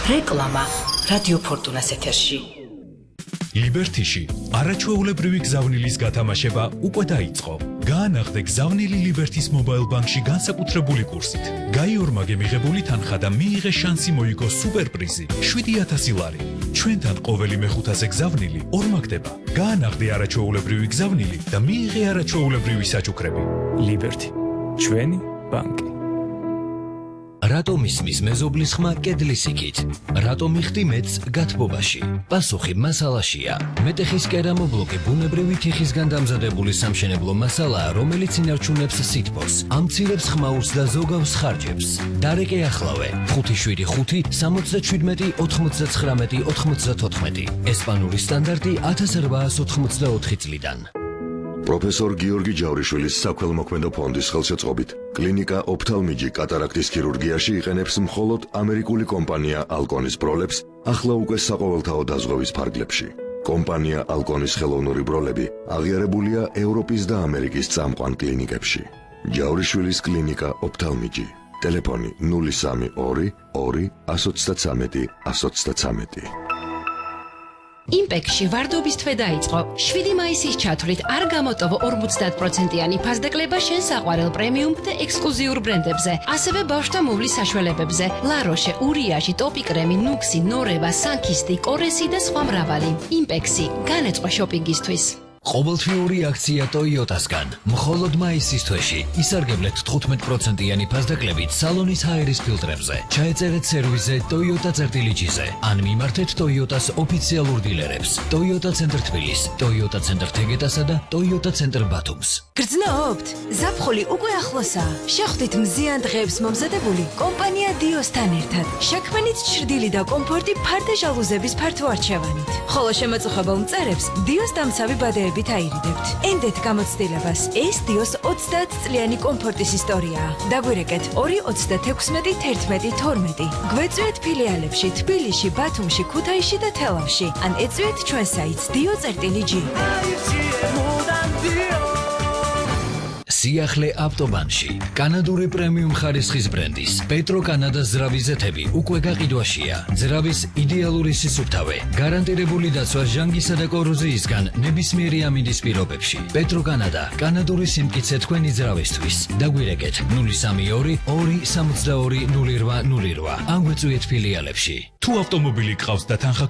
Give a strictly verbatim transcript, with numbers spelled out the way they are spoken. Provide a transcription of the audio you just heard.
რეკლამა რადიო ფორტუნას ეთერში. ლიბერთიში არაჩვეულებრივი გზავნილის გათამაშება უკვე დაიწყო. გაანახდე გზავნილი ლიბერთის მობაილ ბანკში განსაკუთრებული კურსით. გაიორმაგე მიღებული თანხა და მიიღე შანსი მოიგო სუპერპრიზი შვიდი ათასი ლარი. ჩვენთან ყოველი მეხუთაზე გზავნილი ორმაგდება. გაანახდე არაჩვეულებრივი გზავნილი და მიიღე არაჩვეულებრივი საჩუქრები. ლიბერთი, ჩვენი ბანკი. რატომ ისმის მეზობლის ხმა კედლის იქით? რატომ იხდი მეც გათბობაში? პასუხი მასალაშია. მეტეხის კერამობლოკი ბუნებრივი თიხისგან დამზადებული სამშენებლო მასალაა, რომელიც ინარჩუნებს სითბოს, ამცირებს ხმაურს და ზოგავს ხარჯებს. დარეკე ახლავე ხუთი შვიდი ხუთი სამოცდაშვიდმეტი ოთხმოცდაცხრამეტი ოთხმოცდათოთხმეტი. ესპანური სტანდარტი ათას რვაას ოთხმოცდაოთხი წლიდან. პროფესორ გიორგი ჯავრიშვილის საქველმოქმედო ფონდის ხელშეწყობით კლინიკა ოფთალმიჯი კატარაქტის ქირურგიაში იყენებს მხოლოდ ამერიკული კომპანია ალკონის ბროლებს, ახლა უკვე საყოველთაო დაზღვევის ფარგლებში. კომპანია ალკონის ხელოვნური ბროლები აღიარებულია ევროპის და ამერიკის წამყვან კლინიკებში. ჯავრიშვილის კლინიკა ოფთალმიჯი. ტელეფონი ნული სამი ორი ორი ათს ოცდათრამეტი ათს ოცდათრამეტი. იმპექში ვარდობის თვე დაიწყო. შვიდი მაისის ჩათვლით არ გამოტოვო ორმოცდაათ პროცენტიანი ფასდაკლება შენ საყვარელ პრემიუმ და ექსკლუზიურ ბრენდებზე, ასევე ბავშვთა მოვლის საშუალებებზე. ლაროშე, ურიაჟი, ტოპი კრემი, ნუქსი, ნორევა, სანქისტი, კორესი და სხვა მრავალი. იმპექსი განეწყო შოპინგისთვის. ყოველთვიური აქცია ტოიოტასგან. მხოლოდ მაისის თვეში ისარგებლეთ თხუთმეტ პროცენტიანი ფასდაკლებით სალონის ჰაერის ფილტრებზე. ჩაეწერეთ სერვისზე ტოიოტა წერტილი ჯიზე. ან მიმართეთ ტოიოტას ოფიციალურ დილერებს. ტოიოტა ცენტრ თბილის, ტოიოტა ცენტრ თეგეტასა და ტოიოტა ცენტრ ბათუმს. გრძნობთ? ზაფხული უკვე ახლოსაა. შეხვდით მზიან დღეებს მომზადებული კომპანია დიოსთან ერთად. შექმნით ჩრდილი და კომფორტი ფარდა ჟალუზების ფართო არჩევანით. ხოლო შემაწუხებელ მწერებს დიოს დამცავი ბადეები აირიდებთ. ენდეთ გამოცდილებას. ეს დიოს ოცდაათ წლიანი კომფორტის ისტორიაა. დაგვირეკეთ ორი ოცდათექვსმეტი თერთმეტი თორმეტი. გვეწვიეთ ფილიალებში თბილისში, ბათუმში, ქუთაისში და თელავში. ან ეწვიეთ ჩვენ საიტს dio წერტილი ჯი. სიახლე ავტობანში. კანადური პრემიუმ ხარისხის ბრენდის პეტრო კანადას ზრავი ზეთები უკვე გაყიდვაშია. ზრავის იდეალური სისუფთავე, გარანტირებული დაცვა ჟანგისა და კოროზიისგან ნებისმიერი ამინდის პირობებში. პეტრო კანადა, კანადური სიმტკიცე თქვენი ზრავისთვის. დაგვირეკეთ ნული სამი ორი ორი სამოცდაორი ნული რვა ნული რვა. ან გვეწვიეთ ფილიალებში. თუ ავტომობილი გყავს და თანხა